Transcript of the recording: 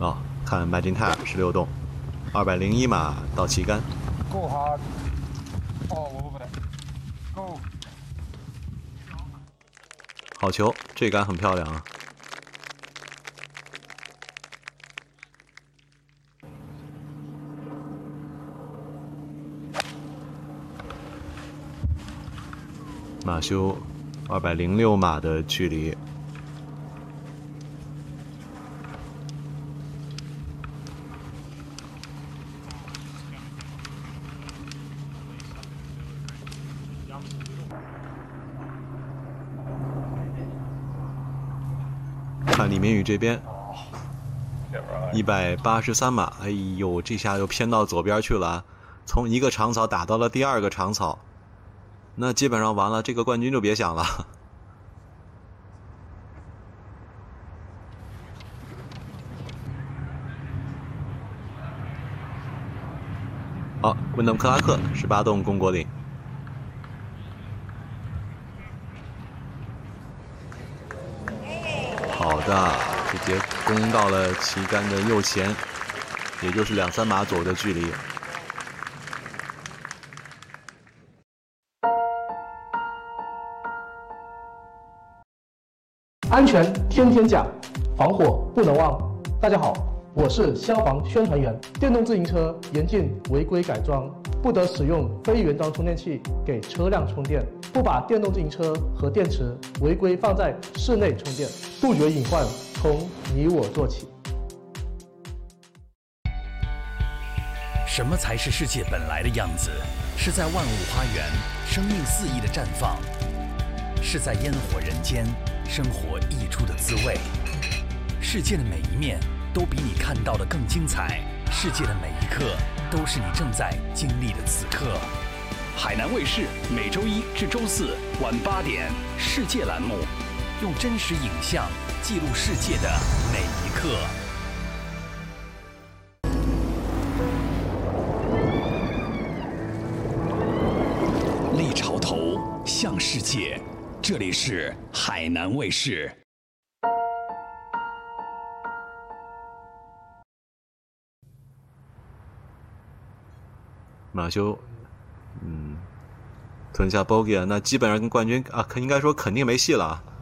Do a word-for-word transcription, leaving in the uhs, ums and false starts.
哦，看麦金泰尔十六洞，二百零一码到旗杆。 Go hard. Oh, over there. Go. 好球，这杆很漂亮啊。马修二百零六码的距离。看李明宇这边，一百八十三码，哎呦，这下又偏到左边去了啊！从一个长草打到了第二个长草，那基本上完了，这个冠军就别想了。好，温登克拉克十八洞攻果岭。好的，直接攻到了旗杆的右前，也就是两三码左右的距离。 安全天天讲，防火不能忘。大家好，我是消防宣传员。电动自行车严禁违规改装，不得使用非原装充电器给车辆充电，不把电动自行车和电池违规放在室内充电，杜绝隐患从你我做起。 什么才是世界本来的样子？是在万物花园，生命肆意的绽放；是在烟火人间，生活溢出的滋味。世界的每一面都比你看到的更精彩，世界的每一刻都是你正在经历的此刻。海南卫视每周一至周四晚八点，世界栏目，用真实影像记录世界的每一刻。立潮头向世界，这里是海南卫视。 马修，嗯，吞下 bogey 啊，那基本上跟冠军啊，应该说肯定没戏了啊。